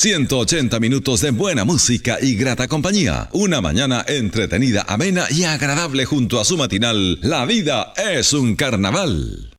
180 minutos de buena música y grata compañía. Una mañana entretenida, amena y agradable junto a su matinal. La vida es un carnaval.